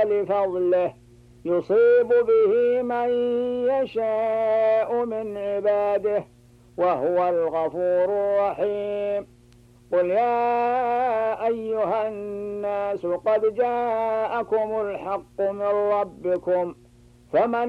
لفضله يصيب به من يشاء من عباده وهو الغفور الرحيم. قل يا أيها الناس قد جاءكم الحق من ربكم فمن